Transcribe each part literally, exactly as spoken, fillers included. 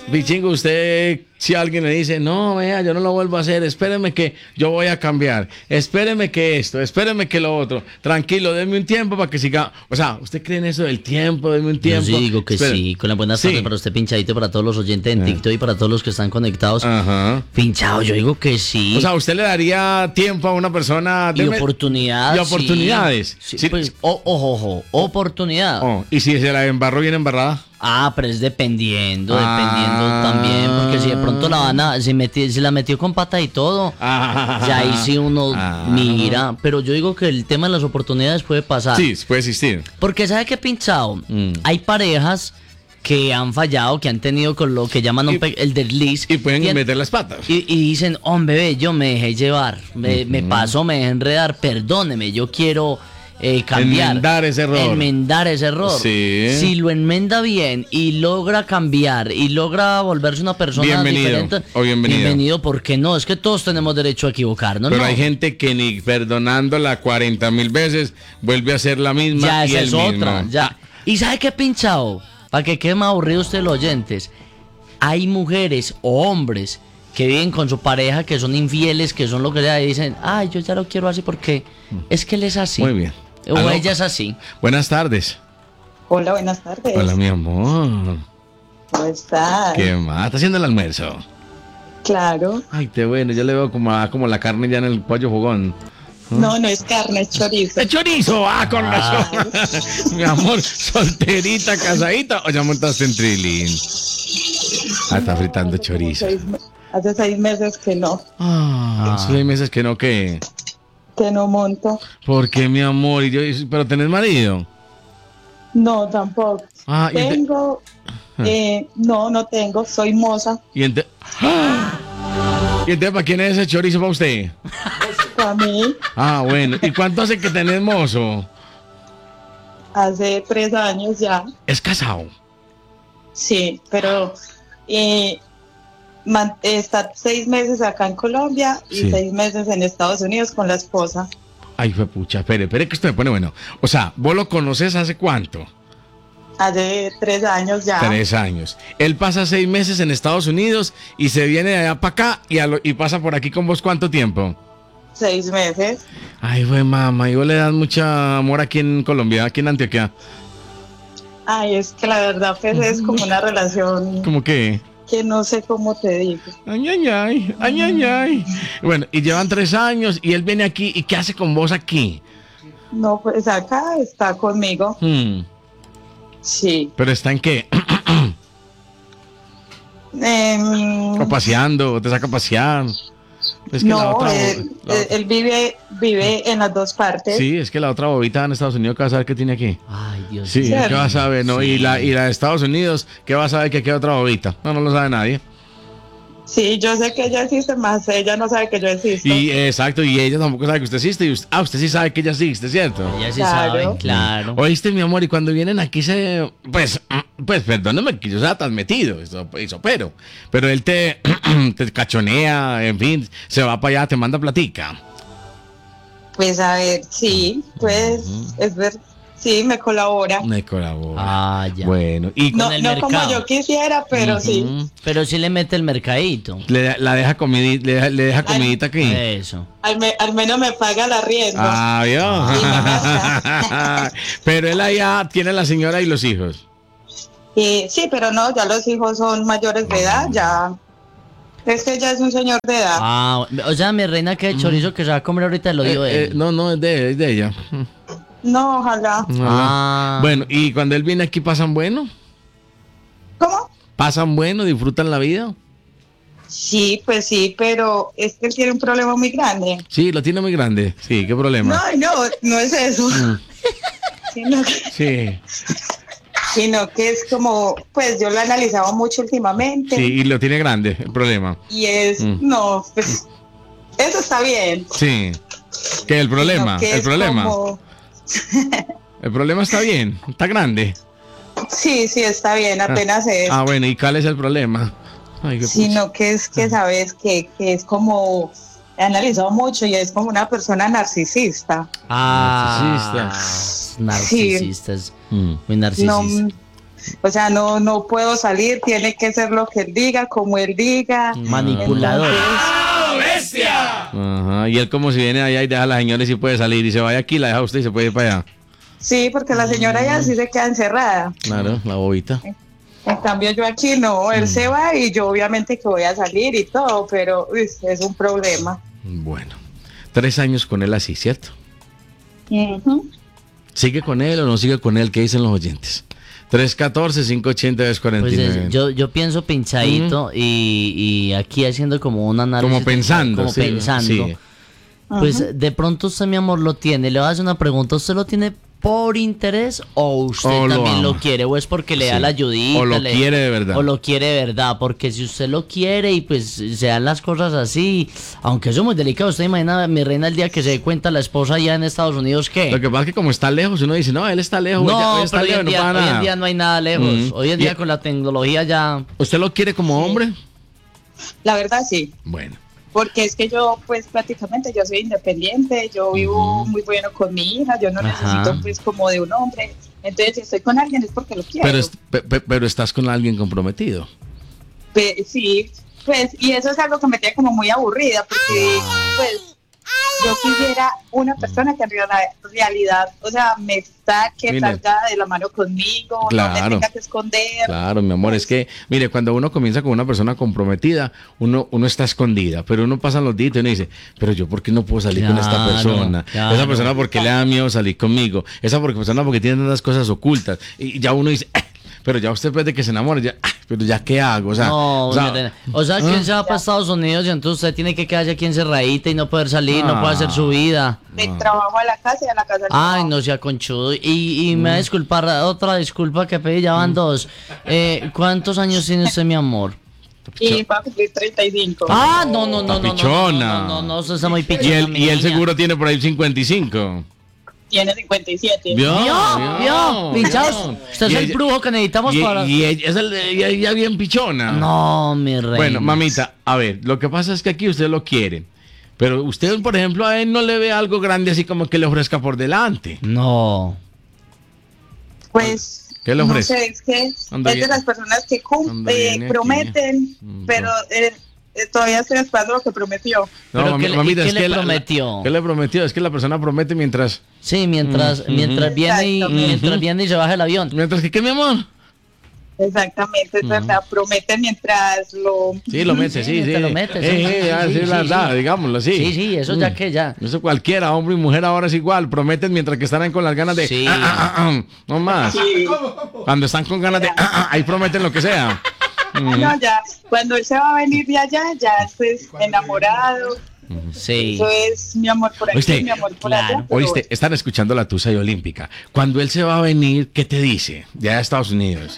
Pichingo, usted, si alguien le dice, no, vea, yo no lo vuelvo a hacer, espéreme que yo voy a cambiar, espéreme que esto, espéreme que lo otro, tranquilo, denme un tiempo para que siga. O sea, ¿usted cree en eso del tiempo? Denme un tiempo. Yo sí digo que Espera. sí, con la buena tarde Sí. para usted, pinchadito, para todos los oyentes en Ah. TikTok y para todos los que están conectados. Ajá. Pinchado, yo digo que sí. O sea, ¿usted le daría tiempo a una persona? y Deme- oportunidades. Y oportunidades. Sí, Sí. pues, o- ojo, ojo, oportunidad. Oh, ¿y si se la embarró bien embarrada? Ah, pero es dependiendo, Ah. dependiendo también, porque si de pronto la van a, si, meti- si la metió con pata y todo, Ah. ya ahí sí uno Ah. mira, pero yo digo que el tema de las oportunidades puede pasar. Sí, puede existir. Porque ¿sabe qué, pinchado? Mm. Hay parejas que han fallado, que han tenido con lo que llaman un Y- pe- el desliz. Y pueden y han- meter las patas. y, y dicen, hombre, ve, yo me dejé llevar, me, me pasó, me dejé enredar, perdóneme, yo quiero eh, cambiar. Enmendar ese error. Enmendar ese error. Sí. Si lo enmenda bien y logra cambiar y logra volverse una persona Bienvenido, diferente. o bienvenida. Bienvenido, ¿por qué no? Es que todos tenemos derecho a equivocarnos, Pero ¿no? hay gente que ni perdonándola cuarenta mil veces vuelve a ser la misma. Ya, y esa el es mismo. otra. Ya. ¿Y sabe qué, pinchado? Para que quede más aburrido usted los oyentes. Hay mujeres o hombres que viven con su pareja, que son infieles, que son lo que sea, y dicen, ay, yo ya lo quiero así porque es que él es así. Muy bien. O Aló. ella es así. Buenas tardes. Hola, buenas tardes. Hola, mi amor. ¿Cómo estás? ¿Qué más? ¿Está haciendo el almuerzo? Claro. Ay, qué bueno. Yo le veo como, ah, como la carne ya en el pollo jugón. No, no es carne, es chorizo. ¡El chorizo! ¡Ah, con razón! Mi amor, solterita, casadita o ya montaste en trilín. Ah, está fritando chorizo. Seis me- hace seis meses que no, Ah, hace seis meses que no, ¿qué? que no monto. ¿Por qué, mi amor? Y yo, ¿pero tenés marido? No, tampoco. Ah, y te- Tengo, eh, no, no tengo, soy moza. Y ente- ¡Ah! ¿Y entonces para quién es ese chorizo para usted? Para mí, Ah, bueno. ¿Y cuánto hace que tenés mozo? hace tres años ya. ¿Es casado? Sí, pero eh, man- está seis meses acá en Colombia y Sí. seis meses en Estados Unidos con la esposa. Ay, fue pucha, espere, espere que esto me pone bueno. O sea, ¿vos lo conoces hace cuánto? Hace tres años ya. Tres años. Él pasa seis meses en Estados Unidos y se viene de allá para acá y, a lo- y pasa por aquí con vos ¿cuánto tiempo? Seis meses. Ay, güey, mamá, y vos le das mucha amor aquí en Colombia, aquí en Antioquia. Ay, es que la verdad, pues es como una relación ¿Cómo que? que no sé cómo te digo. Ay, ay, ay, ay, ay, ay. Bueno, y llevan tres años y él viene aquí. ¿Y qué hace con vos aquí? No, pues acá está conmigo. Hmm, Sí. ¿Pero está en qué? Em, ¿O paseando? ¿O te saca a pasear? Es que la no, otra, él, la él- otra- él vive, vive en las dos partes. Sí, es que la otra bobita en Estados Unidos, ¿qué vas a saber qué tiene aquí? Ay, Dios Sí, mío. ¿qué vas a ver? ¿No? Sí. Y, la, y la de Estados Unidos, ¿qué vas a ver que aquí hay otra bobita? No, no lo sabe nadie. Sí, yo sé que ella existe, más ella no sabe que yo existo. Y exacto, y ella tampoco sabe que usted existe. Y usted, ah, usted sí sabe que ella existe, ¿cierto? Ella sí Claro. sabe, claro. Oíste, mi amor, y cuando vienen aquí se... Pues, pues perdóname que yo sea tan metido, eso, eso, pero... Pero él te, te cachonea, en fin, se va para allá, te manda platica. Pues a ver, sí, pues es ver, sí, me colabora. Me colabora. Ah, ya. Bueno, y No, el no como mercado. yo quisiera, pero sí. Ujú. Pero sí le mete el mercadito. le, la deja comidita, le, deja- le deja comidita aquí. Eso. Al, me- al menos me paga la rienda. Ah, Sí, ¿vio? Pero él allá tiene la señora y los hijos. Y, sí, pero no, ya los hijos son mayores de edad, ya. Es que ya es un señor de edad. Ah, o sea, mi reina, que chorizo que se va a comer ahorita lo dio Eh, eh, él. no, no, es de, es de ella. No, ojalá. Ah. Bueno, y cuando él viene aquí, ¿pasan bueno? ¿Cómo? ¿Pasan bueno? ¿Disfrutan la vida? Sí, pues sí, pero es que él tiene un problema muy grande. Sí, lo tiene muy grande. Sí, ¿qué problema? No, no, no es eso. Mm, Sino que, sí, sino que es como, pues yo lo he analizado mucho últimamente. sí, y lo tiene grande, el problema. Y es, Mm. no, pues eso está bien. Sí. ¿Qué? El problema, sino que el es problema. como- El problema está bien, está grande. sí, sí, está bien, apenas es. Ah, bueno, ¿y cuál es el problema? Ay, qué pucha. Sino que es que sabes que, que es como, he analizado mucho y es como una persona narcisista. Ah, narcisistas. Mm. Muy narcisistas. No, o sea, no, no puedo salir, tiene que ser lo que él diga, como él diga. Manipulador. Entonces, ¡Bestia! Ajá, y él como si viene allá y deja a la señora y si puede salir y se vaya aquí, la deja usted y se puede ir para allá. sí, porque la señora ya sí se queda encerrada. Claro, la bobita. En cambio yo aquí no, él se va y yo obviamente que voy a salir y todo, pero uy, es un problema. Bueno, tres años con él así, ¿cierto? Ujú. ¿Sigue con él o no sigue con él? ¿Qué dicen los oyentes? tres uno cuatro, cinco ocho cero, dos cuatro Pues nueve. es- yo, yo pienso pinchadito y, y aquí haciendo como un análisis. Como pensando. Como sí, pensando. sí. Pues Ajá. de pronto usted, mi amor, lo tiene. Le voy a hacer una pregunta. ¿Usted lo tiene por interés o usted O lo también lo, ama. quiere? ¿O es porque le da Sí. la ayudita? O lo le- quiere de verdad. O lo quiere de verdad. Porque si usted lo quiere y pues se dan las cosas así, aunque eso es muy delicado. Usted imagina, mi reina, el día que se dé cuenta la esposa allá en Estados Unidos, ¿qué? Lo que pasa es que como está lejos, uno dice, no, él está lejos. ella- No, ella está pero hoy lejos, en, no día, pasa hoy en nada. día no hay nada lejos. Mm. Hoy en Y- día con la tecnología ya... ¿Usted lo quiere como hombre? La verdad sí, Bueno. porque es que yo pues prácticamente yo soy independiente, yo vivo muy bueno con mi hija, yo no Ajá. necesito pues como de un hombre, entonces si estoy con alguien es porque lo quiero. Pero, es- pe- pe- pero estás con alguien comprometido. Pe- sí, pues y eso es algo que me tiene como muy aburrida, porque pues yo quisiera una persona que en real- realidad, o sea, me saque, Mire. salga de la mano conmigo, no Claro. me tenga que esconder. Claro, mi amor, es que, mire, cuando uno comienza con una persona comprometida, uno, uno está escondida, pero uno pasa los días y uno dice, pero yo, ¿por qué no puedo salir con esta Claro, persona? claro. Esa persona, ¿por qué le da miedo salir conmigo? Esa porque- persona, porque tiene tantas cosas ocultas. Y ya uno dice, "Ah", pero ya usted puede que se enamore, ya, "Ah, pero ya, ¿qué hago? O sea, No, o sea, mi reina. O sea, que ¿ah? él se va para Estados Unidos y entonces usted tiene que quedarse aquí encerradita y no poder salir, no puede hacer su vida. Del trabajo a la casa y a la casa al Ay, trabajo. no sea conchudo. Y, y me va a disculpar, otra disculpa que pedí, ya van dos. Eh, ¿Cuántos años tiene usted, mi amor? Y va a cumplir treinta y cinco. Ah, no, no, no, no, no, no, Pichona. no, no, no, usted está muy Y pichona, él, mi y él niña. seguro tiene por ahí cincuenta y cinco. Tiene cincuenta y siete. ¿Vio? ¿Vio? ¿Vio? Pinchados. Usted es Y el ella- brujo que necesitamos Y, para... y ella es el, ella, ella bien pichona. No, mi reina. Bueno, mamita, a ver, lo que pasa es que aquí usted lo quiere. Pero usted, por ejemplo, a él no le ve algo grande así como que le ofrezca por delante. No. Pues, ¿Qué le no ofrece? sé, es que ¿Dónde es de viene? las personas que cum- ¿Dónde eh, viene aquí? prometen, Mm, pero eh, eh, todavía estoy esperando lo que prometió. No, ¿Pero mami- qué le- mamita, y qué es le que la- la- prometió? ¿Qué le prometió? Es que la persona promete mientras... Sí, mientras, Mm, mientras viene y Exactamente. mientras viene y se baja el avión. Mientras que, ¿qué, mi amor? Exactamente, es verdad, prometen mientras lo... Sí, lo mete, Sí, sí, sí. te lo metes, sí, Eh, eh, sí, ya, sí, sí, sí, la sí. verdad, digámoslo así. Sí, sí, eso ya que ya. Eso cualquiera, hombre y mujer ahora es igual. Prometen mientras que están ahí con las ganas de... Sí. "Ah, ah, ah, ah", no más. Sí. Cuando están con ganas de... "Ah, ah", ahí prometen lo que sea. No, ya, cuando él se va a venir de allá, ya es enamorado, Sí. eso es mi amor por aquí, Oíste, mi amor por claro. allá. pero Oíste, están escuchando la Tusa y Olímpica. Cuando él se va a venir, ¿qué te dice? Ya a Estados Unidos.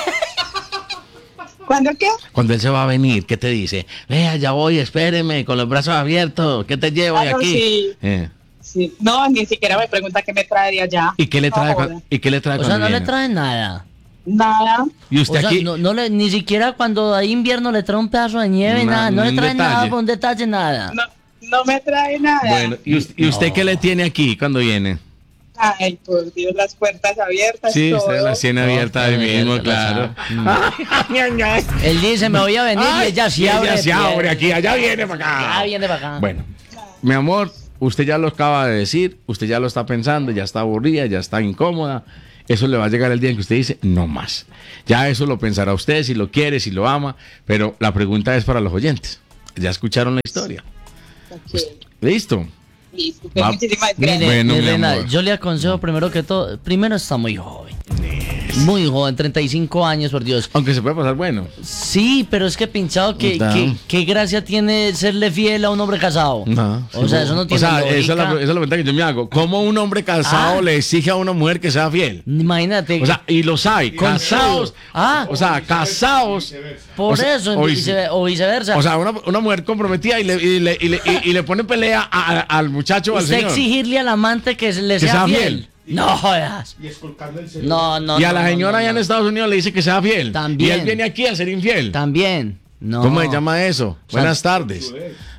¿Cuándo qué? Cuando él se va a venir, ¿qué te dice? Vea, ya voy, espéreme, con los brazos abiertos. ¿Qué te llevo de Ah, no, aquí? sí. Eh, Sí. No, ni siquiera me pregunta qué me traería allá. ¿Y qué le No trae? joda. cua- ¿Y qué le trae O sea, cuando no le viene? trae nada. Nada. Y O usted sea, aquí... no, no le, ni siquiera cuando hay invierno le trae un pedazo de nieve, Na- nada. No le un trae nada, detalle. por un detalle, nada. No, no me trae nada. Bueno, ¿y usted, y usted qué le tiene aquí cuando viene? Ay, por Dios, las puertas abiertas. Sí, todo. usted la tiene abierta ahí Abierta, mismo, la claro. sabe. Él dice, me voy a venir y ella Ay, sí y ella abre. se abre aquí, allá viene para Ya acá. viene para acá. Bueno, mi amor, usted ya lo acaba de decir, usted ya lo está pensando, ya está aburrida, ya está incómoda. Eso le va a llegar el día en que usted dice, no más. Ya eso lo pensará usted, si lo quiere, si lo ama, pero la pregunta es para los oyentes. Ya escucharon la historia. Ok, ¿Listo? listo. Pues Va- muchísimas Mire, gracias. Bueno, mi mi reina, amor. yo le aconsejo primero que todo, primero está muy joven. Muy joven, treinta y cinco años, por Dios. Aunque se puede pasar bueno. Sí, pero es que pinchado, ¿qué, Da. qué, qué gracia tiene serle fiel a un hombre casado? No, o sea, eso no tiene O sea, esa es, la, lógica. esa es la pregunta que yo me hago. ¿Cómo un hombre casado Ah. le exige a una mujer que sea fiel? Imagínate. O sea, y los hay, Con casados. Ah. O sea, casados. por o sea, eso, o y vice- vice- o viceversa. O sea, una, una mujer comprometida y le, y le, y le, y- y le pone pelea a- a- al muchacho o al usted señor. exigirle al amante que le Que sea, sea fiel. fiel. No jodas. No, no. Y a no, la no, señora no, allá no. en Estados Unidos le dice que sea fiel. También. Y él viene aquí a ser infiel. También. No. ¿Cómo se llama eso? sea, Buenas tardes.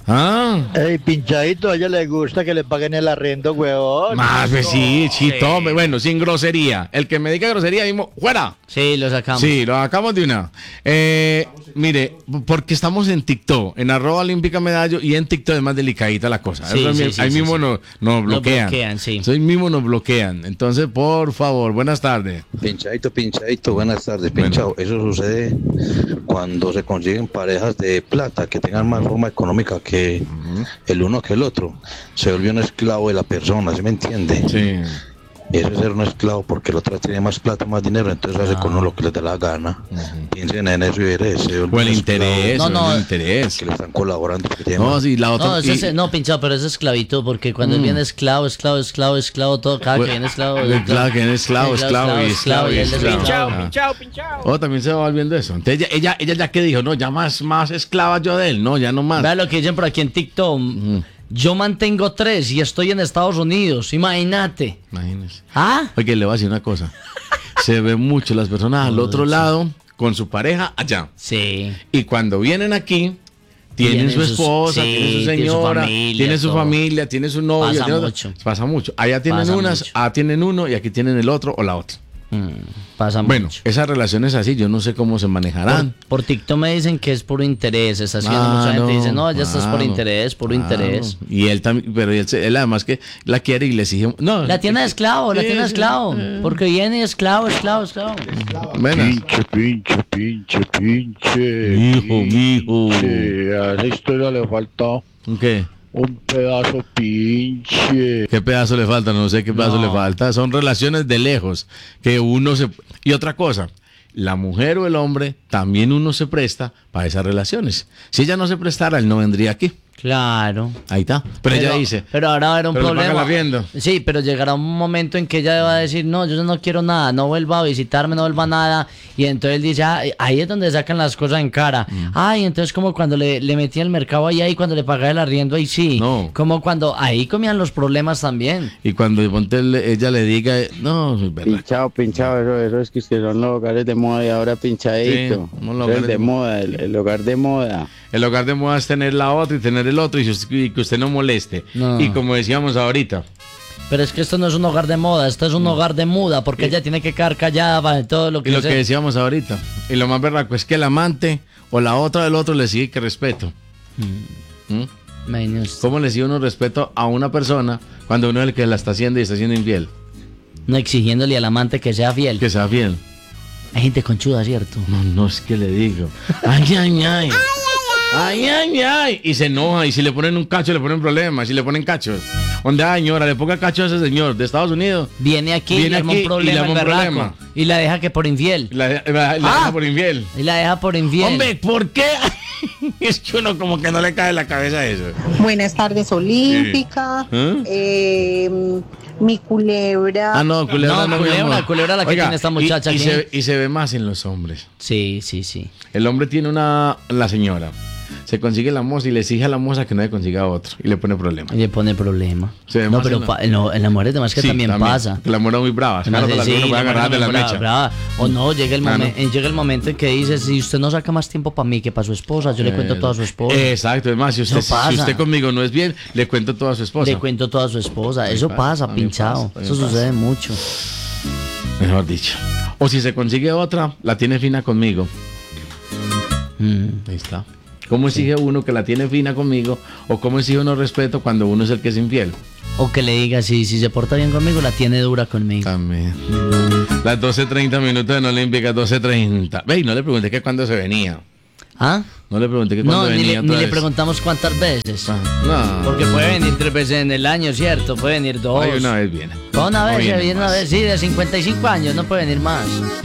Ah, Ey, pinchadito, a ella le gusta que le paguen el arriendo, weón. más, pues sí, sí, tome, bueno, sin grosería. El que me diga grosería mismo, fuera. Sí, lo sacamos. Sí, lo sacamos de una. Eh, mire, porque estamos en TikTok, en arroba olímpica medallo, y en TikTok es más delicadita la cosa. Sí, Eso sí, mi- sí, ahí sí, mismo sí. nos, nos bloquean. bloquean, sí. Eso ahí mismo nos bloquean. Entonces, por favor, buenas tardes. Pinchadito, pinchadito, buenas tardes, pinchado. Eso sucede cuando se consiguen parejas de plata que tengan más forma económica que el uno que el otro. Se vuelve un esclavo de la persona, ¿sí me entiende? Sí. Y eso es ser un esclavo porque el otro tiene más plata, más dinero, entonces hace con uno lo que les da la gana. Piensen en eso y veré. Se vuelve O el un interés, No, o no. el interés. que le están colaborando. porque tiene No, más- sí, la otra. No, eso y- es- no, pinchado, pero es esclavitud, porque cuando Mm. viene esclavo, esclavo, esclavo, esclavo, todo, cada que Bueno, viene esclavo. claro que viene esclavo, esclavo y esclavo y y él es esclavo. esclavo. Ah. Oh, también se va volviendo eso. Entonces ella, ella, ella ya que dijo, no, ya más, más esclava yo de él, no, ya no más. Vea lo que dicen por aquí en TikTok. Yo mantengo tres y estoy en Estados Unidos, imagínate. Imagínese. ¿Ah? Oye, le voy a decir una cosa. Se ve mucho las personas al otro lado con su pareja allá. Sí. Y cuando vienen aquí, tienen Tienen su sus- esposa, sí, tienen su tienen su señora, familia, tienen su todo. familia, tienen su novio. Pasa tienen- mucho. Pasa mucho. Allá tienen Pasa unas, mucho. ah, tienen uno y aquí tienen el otro o la otra. Mm, pasa Bueno, mucho. esas relaciones así, yo no sé cómo se manejarán. Por, por TikTok me dicen que es puro interés. Está haciendo Ah, mucha gente no, dice, no, ya estás por claro, interés, puro claro. interés. Y él también, pero él, se- él además que la quiere y le exige. No, La tiene de esclavo, la Sí, tiene de sí, esclavo. eh. Porque viene esclavo, esclavo, esclavo. Buenas. Pinche, pinche, pinche, pinche. Hijo, hijo. pinche. A esa historia le falta ¿Qué? un pedazo pinche. ¿Qué pedazo le falta? No sé qué pedazo No. le falta. Son relaciones de lejos. Que uno se. Y otra cosa. La mujer o el hombre, también uno se presta para esas relaciones. Si ella no se prestara, él no vendría aquí. Claro. Ahí está. Pero, ella dice. Pero ahora va a haber un pero le paga problema. el arriendo. Sí, pero llegará un momento en que ella va a decir, no, yo no quiero nada, no vuelva a visitarme, no vuelva a nada. Y entonces él dice, ah, ahí es donde sacan las cosas en cara. Mm. Ay, entonces como cuando le, le metía el mercado ahí, ahí cuando le pagaba el arriendo, ahí sí. No. Como cuando ahí comían los problemas también. Y cuando de pronto él- ella le diga, no, es verdad. Pinchado, pinchado, eso, eso es que son los hogares de moda y ahora pinchadito. Sí, unos Eso hogares es de de- moda, el, el hogar de moda. El hogar de moda es tener la otra y tener el otro y, usted- y que usted no moleste. No. Y como decíamos ahorita, Pero es que esto no es un hogar de moda, esto es un hogar de muda, porque ella tiene que quedar callada para todo lo y que lo sea. que decíamos ahorita, y lo más berraco es que el amante o la otra del otro le sigue que respeto. ¿Mm? Menos. ¿Cómo le sigue uno respeto a una persona cuando uno es el que la está haciendo y está siendo infiel? No exigiéndole al amante que sea fiel. Que sea fiel. Hay gente conchuda, ¿cierto? No, no es que le digo. Ay, ay, ay. Ay, ay, ay. Y se enoja. Y si le ponen un cacho, le ponen problemas. Si le ponen cachos. Donde, ay, señora, le ponga cacho a ese señor de Estados Unidos. Viene aquí Viene y le arma aquí un y problema, le arma el un berraco, problema. y la deja que por infiel. La, la- la Ah. deja por infiel. Y la deja por infiel. Hombre, ¿por qué? Es que uno como que no le cae en la cabeza eso. Buenas tardes, Olímpica. ¿Eh? Eh, mi culebra. Ah, no, culebra No, no, mi culebra, amor. culebra la que tiene esta y- muchacha y, aquí. se, y se ve más en los hombres. Sí, sí, sí. El hombre tiene una, la señora. Se consigue la moza y le exige a la moza que no le consiga a otro. Y le pone problemas. Y le pone problema. Se ve No, más pero en la- pa- no, en las mujeres demás que Sí, también, pasa. Que la mujer es muy brava. Además, Claro, sí, uno puede la agarrar mujer de la brava, mecha. brava. O no, llega el, Ah, momen- no. eh, llega el momento en que dice, si usted no saca más tiempo para mí que para su esposa, yo le cuento todo a su esposa. Exacto, es más, si usted, Eso pasa. si usted conmigo no es bien, le cuento todo a su esposa. Le cuento todo a su esposa. Eso pasa, pasa, también pinchado. pasa, también Eso pasa. sucede mucho. Mejor dicho. O si se consigue otra, la tiene fina conmigo. Mm. Ahí está. ¿Cómo exige uno que la tiene fina conmigo? ¿O cómo exige uno respeto cuando uno es el que es infiel? O que le diga, si, si se porta bien conmigo, la tiene dura conmigo. También. Las doce treinta minutos en Olímpica, doce treinta. Ve, y no le pregunté que cuándo se venía. ¿Ah? No le pregunté que cuándo No, ni venía. le, ni otra le vez. preguntamos cuántas veces. Ah, no. Porque puede venir tres veces en el año, ¿cierto? Puede venir dos. Ay, una vez viene. Una No vez, viene viene una más. vez, sí, de cincuenta y cinco años, no puede venir más.